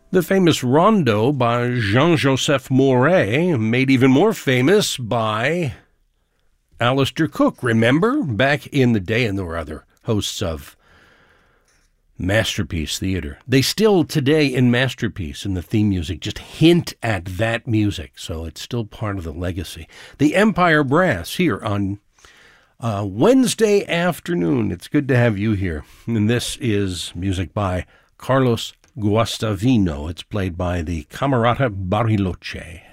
The famous Rondo by Jean-Joseph Mouret, made even more famous by Alistair Cook. Remember? Back in the day, and there were other hosts of Masterpiece Theater. They still today in Masterpiece, in the theme music, just hint at that music, so it's still part of the legacy. The Empire Brass here on Wednesday afternoon. It's good to have you here. And this is music by Carlos Guastavino. It's played by the Camerata Bariloche.